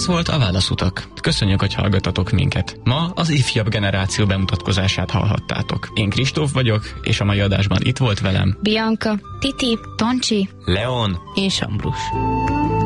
volt a Válaszutak. Köszönjük, hogy hallgattatok minket. Ma az ifjabb generáció bemutatkozását hallhattátok. Én Kristóf vagyok, és a mai adásban itt volt velem Bianca, Titi, Toncsi, Leon és Ambrus.